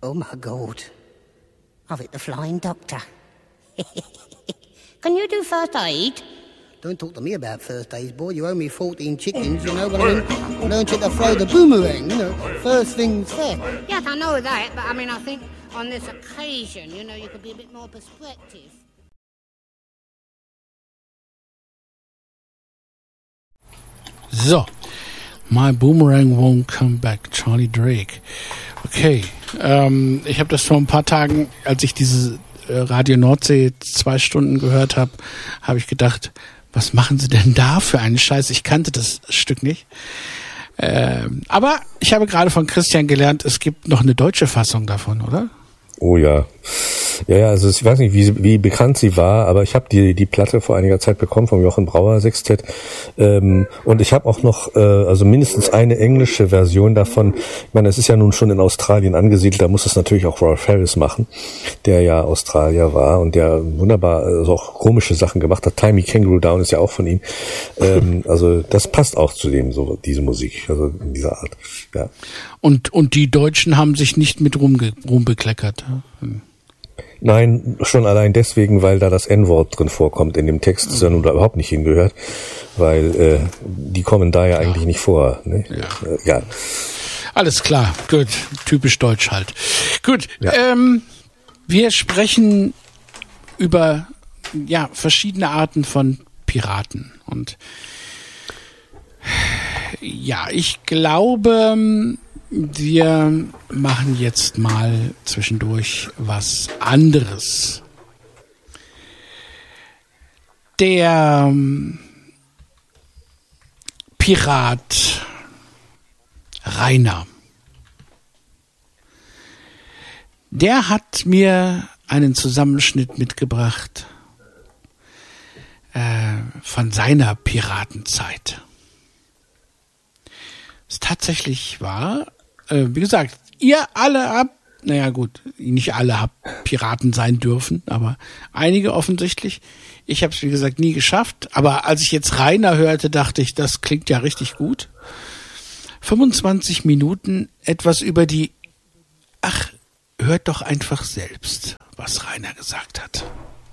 Oh, my God. I've hit the flying doctor. Can you do first aid? Don't talk to me about first aid, boy. You owe me 14 chickens, you know what I mean? Learned you to throw the boomerang, you know. First things first. Yes, I know that, but I mean, I think on this occasion, you know, you could be a bit more perspective. So, My Boomerang Won't Come Back, Charlie Drake. Okay, ich habe das vor ein paar Tagen, als ich diese Radio Nordsee 2 Stunden gehört habe, habe ich gedacht, was machen sie denn da für einen Scheiß? Ich kannte das Stück nicht. Aber ich habe gerade von Christian gelernt, es gibt noch eine deutsche Fassung davon, oder? Oh ja. Ja, also ich weiß nicht, wie bekannt sie war, aber ich habe die Platte vor einiger Zeit bekommen vom Jochen Brauer Sextett. Und ich habe auch noch also mindestens eine englische Version davon. Ich meine, es ist ja nun schon in Australien angesiedelt, da muss es natürlich auch Rolf Harris machen, der ja Australier war und der wunderbar also auch komische Sachen gemacht hat. Timey Kangaroo Down ist ja auch von ihm. Also das passt auch zu dem, so diese Musik, also in dieser Art. Ja. Und die Deutschen haben sich nicht mit rumbekleckert. Nein, schon allein deswegen, weil da das N-Wort drin vorkommt in dem Text, das ja nun da überhaupt nicht hingehört, weil die kommen da ja eigentlich nicht vor. Ne? Ja. Alles klar, gut, typisch deutsch halt. Gut, ja. Wir sprechen über verschiedene Arten von Piraten und ja, ich glaube, wir machen jetzt mal zwischendurch was anderes. Der Pirat Rainer, der hat mir einen Zusammenschnitt mitgebracht von seiner Piratenzeit. Es tatsächlich war, wie gesagt, ihr alle habt, naja gut, nicht alle habt Piraten sein dürfen, aber einige offensichtlich. Ich habe es, wie gesagt, nie geschafft, aber als ich jetzt Rainer hörte, dachte ich, das klingt ja richtig gut. 25 Minuten, etwas über die, hört doch einfach selbst, was Rainer gesagt hat.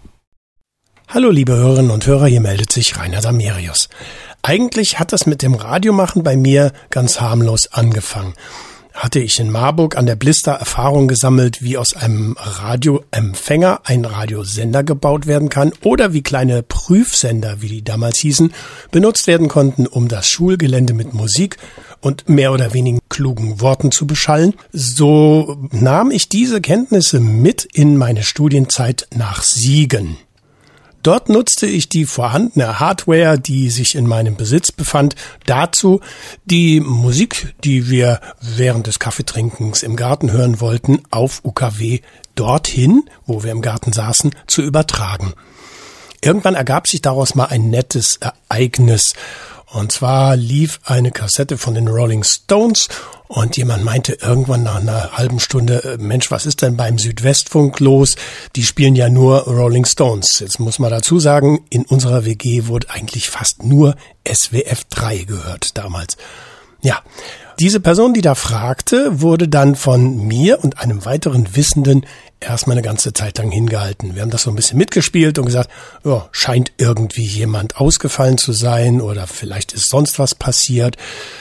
Hallo liebe Hörerinnen und Hörer, hier meldet sich Rainer Samerius. Eigentlich hat das mit dem Radiomachen bei mir ganz harmlos angefangen. Hatte ich in Marburg an der Blister Erfahrung gesammelt, wie aus einem Radioempfänger ein Radiosender gebaut werden kann oder wie kleine Prüfsender, wie die damals hießen, benutzt werden konnten, um das Schulgelände mit Musik und mehr oder weniger klugen Worten zu beschallen. So nahm ich diese Kenntnisse mit in meine Studienzeit nach Siegen. Dort nutzte ich die vorhandene Hardware, die sich in meinem Besitz befand, dazu, die Musik, die wir während des Kaffeetrinkens im Garten hören wollten, auf UKW dorthin, wo wir im Garten saßen, zu übertragen. Irgendwann ergab sich daraus mal ein nettes Ereignis. Und zwar lief eine Kassette von den Rolling Stones und jemand meinte irgendwann nach einer halben Stunde, Mensch, was ist denn beim Südwestfunk los? Die spielen ja nur Rolling Stones. Jetzt muss man dazu sagen, in unserer WG wurde eigentlich fast nur SWF 3 gehört damals. Ja, diese Person, die da fragte, wurde dann von mir und einem weiteren Wissenden erstmal eine ganze Zeit lang hingehalten. Wir haben das so ein bisschen mitgespielt und gesagt, ja, scheint irgendwie jemand ausgefallen zu sein oder vielleicht ist sonst was passiert.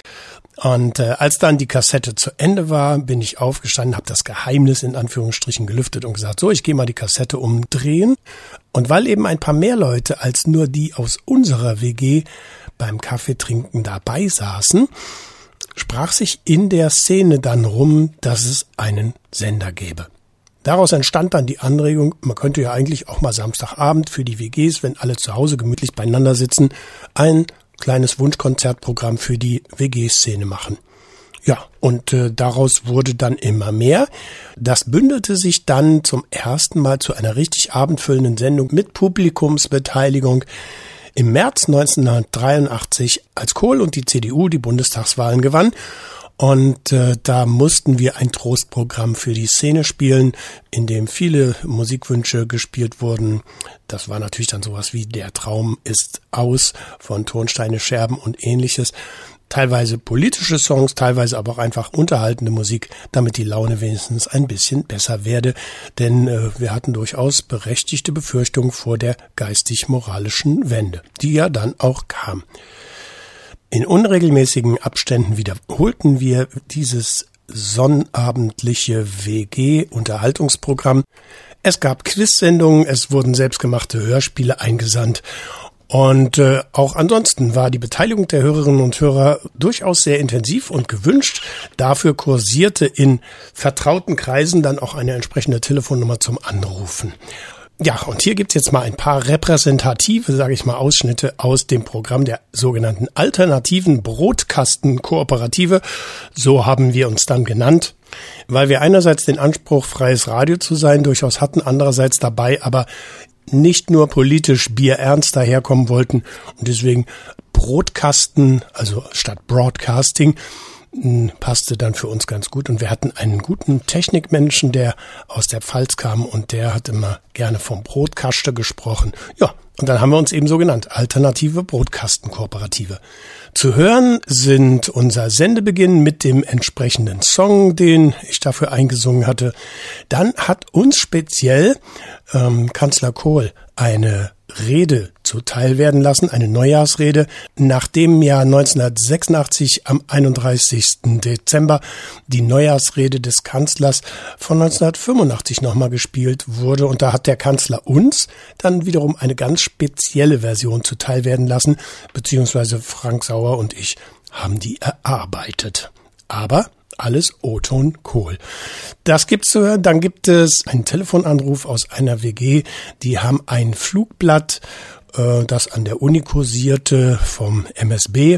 Und als dann die Kassette zu Ende war, bin ich aufgestanden, habe das Geheimnis in Anführungsstrichen gelüftet und gesagt, so, ich gehe mal die Kassette umdrehen. Und weil eben ein paar mehr Leute als nur die aus unserer WG beim Kaffeetrinken dabei saßen, sprach sich in der Szene dann rum, dass es einen Sender gäbe. Daraus entstand dann die Anregung, man könnte ja eigentlich auch mal Samstagabend für die WGs, wenn alle zu Hause gemütlich beieinander sitzen, ein kleines Wunschkonzertprogramm für die WG-Szene machen. Ja, und daraus wurde dann immer mehr. Das bündelte sich dann zum ersten Mal zu einer richtig abendfüllenden Sendung mit Publikumsbeteiligung im März 1983, als Kohl und die CDU die Bundestagswahlen gewann. Und da mussten wir ein Trostprogramm für die Szene spielen, in dem viele Musikwünsche gespielt wurden. Das war natürlich dann sowas wie Der Traum ist aus von Tonsteine Scherben und ähnliches. Teilweise politische Songs, teilweise aber auch einfach unterhaltende Musik, damit die Laune wenigstens ein bisschen besser werde. Denn wir hatten durchaus berechtigte Befürchtungen vor der geistig-moralischen Wende, die ja dann auch kam. In unregelmäßigen Abständen wiederholten wir dieses sonnabendliche WG-Unterhaltungsprogramm. Es gab Quiz-Sendungen, es wurden selbstgemachte Hörspiele eingesandt. Und auch ansonsten war die Beteiligung der Hörerinnen und Hörer durchaus sehr intensiv und gewünscht. Dafür kursierte in vertrauten Kreisen dann auch eine entsprechende Telefonnummer zum Anrufen. Ja, und hier gibt's jetzt mal ein paar repräsentative, sage ich mal, Ausschnitte aus dem Programm der sogenannten alternativen Brotkasten-Kooperative. So haben wir uns dann genannt, weil wir einerseits den Anspruch, freies Radio zu sein, durchaus hatten, andererseits dabei aber nicht nur politisch bierernst daherkommen wollten und deswegen Brotkasten, also statt Broadcasting, passte dann für uns ganz gut. Und wir hatten einen guten Technikmenschen, der aus der Pfalz kam und der hat immer gerne vom Brotkaste gesprochen. Ja, und dann haben wir uns eben so genannt, alternative Brotkastenkooperative. Zu hören sind unser Sendebeginn mit dem entsprechenden Song, den ich dafür eingesungen hatte. Dann hat uns speziell Kanzler Kohl eine Rede zuteil werden lassen, eine Neujahrsrede, nachdem im Jahr 1986 am 31. Dezember die Neujahrsrede des Kanzlers von 1985 nochmal gespielt wurde. Und da hat der Kanzler uns dann wiederum eine ganz spezielle Version zuteil werden lassen, beziehungsweise Frank Sauer und ich haben die erarbeitet. Aber alles O-Ton Kohl. Das gibt's zu hören. Dann gibt es einen Telefonanruf aus einer WG. Die haben ein Flugblatt, das an der Uni kursierte, vom MSB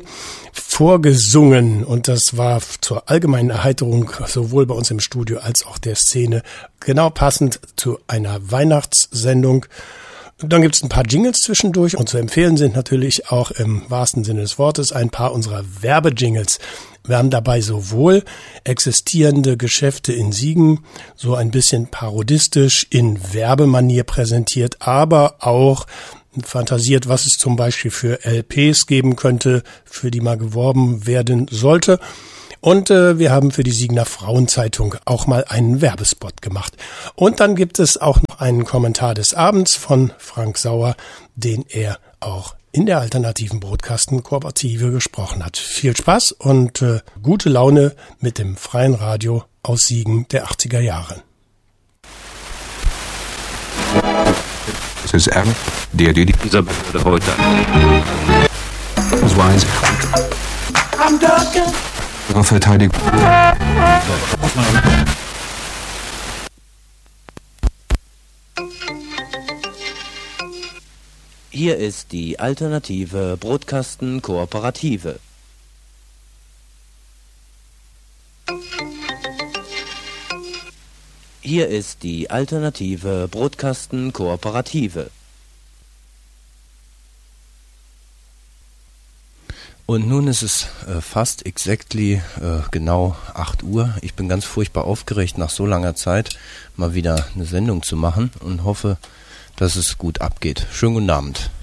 vorgesungen. Und das war zur allgemeinen Erheiterung sowohl bei uns im Studio als auch der Szene genau passend zu einer Weihnachtssendung. Dann gibt's ein paar Jingles zwischendurch und zu empfehlen sind natürlich auch im wahrsten Sinne des Wortes ein paar unserer Werbejingles. Wir haben dabei sowohl existierende Geschäfte in Siegen, so ein bisschen parodistisch in Werbemanier präsentiert, aber auch fantasiert, was es zum Beispiel für LPs geben könnte, für die mal geworben werden sollte. Und wir haben für die Siegener Frauenzeitung auch mal einen Werbespot gemacht. Und dann gibt es auch noch einen Kommentar des Abends von Frank Sauer, den er auch in der alternativen Brotkasten-Kooperative gesprochen hat. Viel Spaß und gute Laune mit dem freien Radio aus Siegen der 80er Jahre. Es ist ärgerlich, der dieser Behörde heute ihre Verteidigung. Hier ist die alternative Brotkasten-Kooperative. Hier ist die alternative Brotkasten-Kooperative. Und nun ist es fast exactly genau 8 Uhr. Ich bin ganz furchtbar aufgeregt, nach so langer Zeit mal wieder eine Sendung zu machen und hoffe, dass es gut abgeht. Schönen guten Abend.